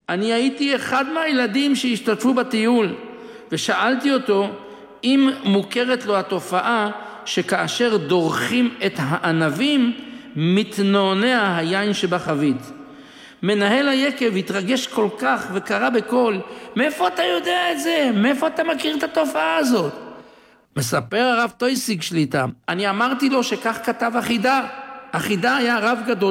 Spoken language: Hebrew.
אני הייתי אחד מהילדים שהשתתפו בטיול, ושאלתי אותו אם מוכרת לו התופעה שכאשר דורכים את הענבים, מתנענע היין שבחבית. מנהל היקב התרגש כל כך וקרא בקול, מאיפה אתה יודע את זה? מאיפה אתה מכיר את התופעה הזאת? מספר הרב טויסיג שליטה, אני אמרתי לו שכך כתב אחידה. אחידה היה רב גדול